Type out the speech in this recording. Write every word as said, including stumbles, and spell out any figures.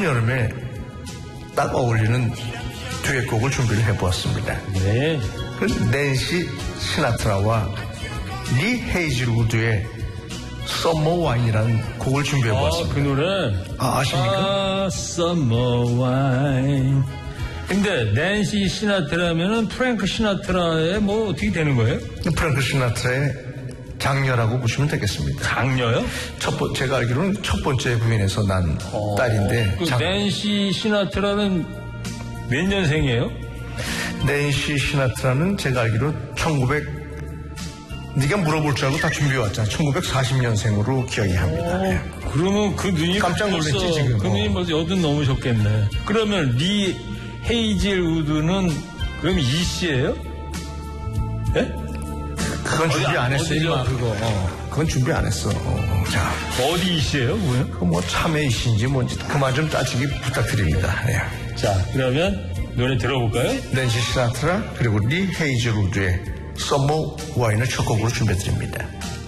한여름에 딱 어울리는 듀엣곡을 준비를 해보았습니다. 네. 그 낸시 시나트라와 리 헤이즐우드의 Summer Wine이라는 곡을 준비해보았습니다. 아, 그 노래? 아, 아십니까? 아, Summer Wine. 근데 낸시 시나트라면은 프랭크 시나트라의 뭐 어떻게 되는 거예요? 프랭크 시나트라의 장녀라고 보시면 되겠습니다. 장녀요? 첫 번, 제가 알기로는 첫 번째 부인에서 난 어, 딸인데. 그 장... 낸시 시나트라는 몇 년생이에요? 낸시 시나트라는 제가 알기로 천구백, 네가 물어볼 줄 알고 다 준비해왔잖아. 천구백사십 년생으로 기억이 합니다. 어, 네. 그러면 그 눈이 깜짝 놀랐지, 벌써, 지금. 그 눈이 어. 벌써 여든 넘으셨겠네. 그러면 리 헤이즐 우드는 그럼 이 씨예요? 예? 그건 준비 안 했어, 어디죠? 이마, 그거. 어, 그건 준비 안 했어. 어, 자. 어디 이 씨예요? 뭐요? 그 뭐 참외 이씨인지 뭔지 그만 좀 따지기 부탁드립니다. 네. 자, 그러면 노래 들어볼까요? 낸시 시나트라 그리고 리 헤이즐우드의 Summer Wine을 첫 곡으로 준비해드립니다.